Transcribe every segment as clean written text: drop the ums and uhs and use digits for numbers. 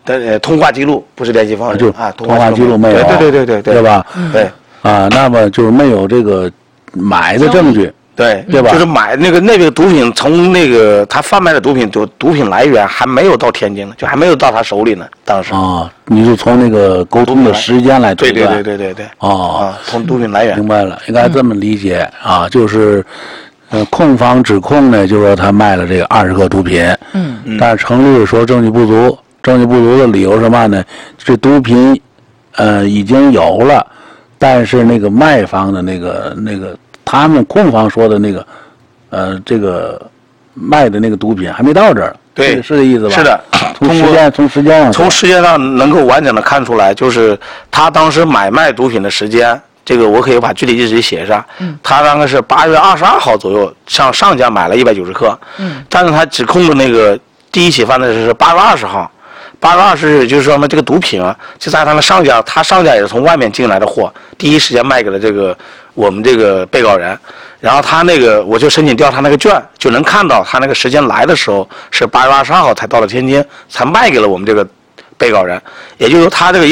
通话记录不是联系方式， 就通话记录没有，对吧？ 对啊，那么就是没有这个买的证据。 对吧？就是买那个毒品，从那个他贩卖的毒品，就毒品来源还没有到天津呢，就还没有到他手里呢。当时你就从那个沟通的时间来推断。 对。从毒品来源。 明白了，应该这么理解啊，就是控方指控呢，就说他卖了这个20克毒品。但是程律师说证据不足，证据不足的理由是什么呢？这毒品已经有了，但是那个卖方的那个。他们控方说的那个，这个卖的那个毒品还没到这儿， 对， 是这意思吧？ 是的。从时间上能够完整的看出来，就是他当时买卖毒品的时间，这个我可以把具体日期写上。他大概是8月22号左右上家买了190克。但是他指控的那个第一起犯罪是8月20号。8月20日就是说呢，这个毒品就在他的上家，他上家也是从外面进来的货，第一时间卖给了我们这个被告人，然后他那个我就申请调他那个卷，就能看到他那个时间来的时候是8月22号才到了天津，才卖给了我们这个被告人，也就是说他这个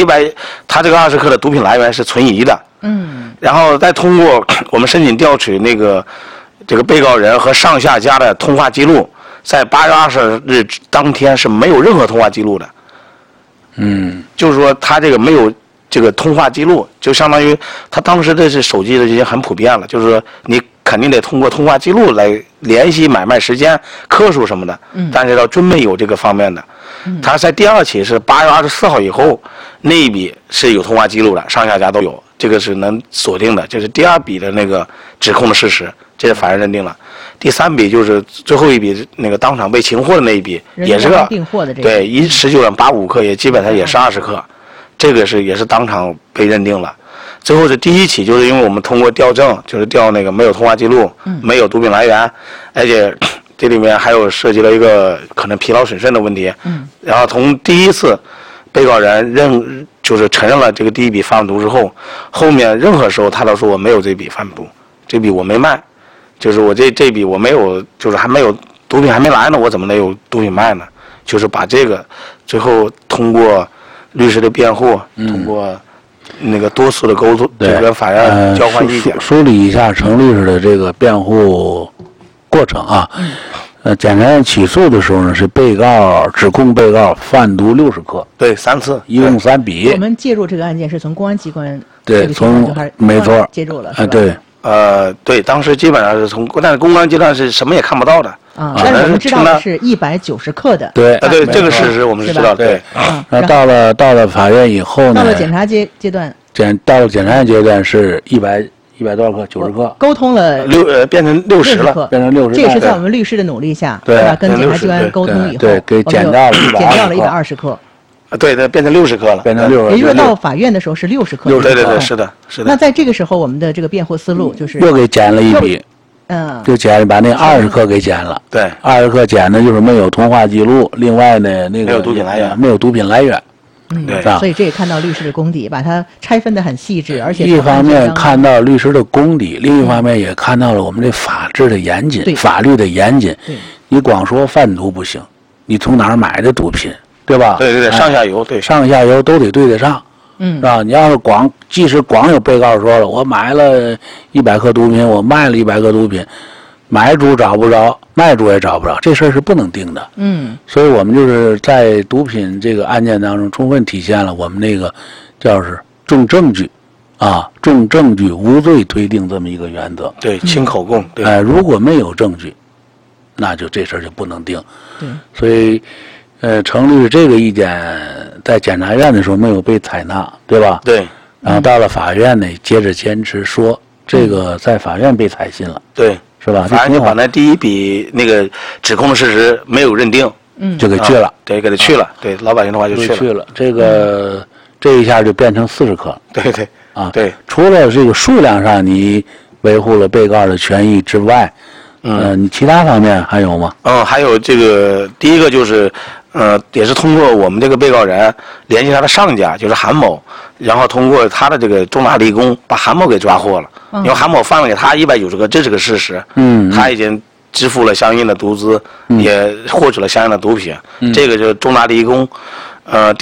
20克的毒品来源是存疑的。然后再通过我们申请调取这个被告人和上下家的通话记录，在8月20日当天是没有任何通话记录的。就是说他这个没有这个通话记录，就相当于他当时的手机的已经很普遍了，就是说你肯定得通过通话记录来联系买卖时间、克数什么的。但是真没有这个方面的。他在第2起是8月24号以后，那一笔是有通话记录的，上下家都有，这个是能锁定的，就是第2笔的那个指控的事实，这是法院认定了。第3笔就是最后一笔那个当场被擒获的那一笔，也是个对19.85克，也基本上也是20克。这个也是当场被认定了。最后是第1起，就是因为我们通过调证，就是调那个没有通话记录，没有毒品来源，而且这里面还有涉及了一个可能疲劳损肾的问题。然后从第1次被告人就是承认了这个第1笔贩毒之后，后面任何时候他都说我没有这笔贩毒，这笔我没卖，就是我这笔我没有，就是还没有毒品还没来呢，我怎么能有毒品卖呢？就是把这个最后通过律师的辩护，通过那个多次的沟通，就跟法院交换意见。 梳理一下程律师的这个辩护过程啊。检察院起诉的时候呢，是指控被告贩毒60克， 对，3次， 一共3笔。 我们介入这个案件是从公安机关对，没错， 介入了，是吧？ 对。 对，当时基本上是但是公安阶段是什么也看不到的。 但是我们知道的是190克的。 对， 这个事实我们是知道。对。 那到了法院以后呢？ 到了检察阶段。 到了检察院阶段是100多少克，90克。 沟通了变成60了， 变成60。 这也是在我们律师的努力下，对吧？跟检察机关沟通以后， 对，给减掉了 120克。 对，变成60克了， 变成60克。 也就是到法院的时候是60克。 对，是的。 那在这个时候，我们的这个辩护思路就是又给减了一笔，就把那20克给减了。 对 ，20克减的就是没有通话记录，另外呢那个没有毒品来源。 对， 所以这也看到律师的功底，把它拆分得很细致，而且一方面看到律师的功底，另一方面也看到了我们这法治的严谨，法律的严谨。你光说贩毒不行，你从哪儿买的毒品？对吧？ 对，上下游，对， 上下游都得对得上，是吧？你要是即使光有被告说了，我买了100克毒品，我卖了100克毒品，买主找不着，卖主也找不着，这事儿是不能定的。所以我们就是在毒品这个案件当中，充分体现了我们那个叫是重证据，重证据无罪推定这么一个原则。 对，轻口供。 对，如果没有证据，那就这事儿就不能定。 对， 所以。程律师这个意见在检察院的时候没有被采纳，对吧？ 对。 然后到了法院呢，接着坚持说这个在法院被采信了， 对， 是吧？ 法院就把那第1笔那个指控的事实没有认定， 就给去了， 对，给他去了，对，老百姓的话就去了。 这一下就变成40克， 对， 除了这个数量上你维护了被告的权益之外，你其他方面还有吗？ 还有这个第一个就是。也是通过我们这个被告人联系他的上家，就是韩某，然后通过他的这个重大立功，把韩某给抓获了。因为韩某贩了给他190克，这是个事实。他已经支付了相应的毒资，也获取了相应的毒品，这个就是重大立功。第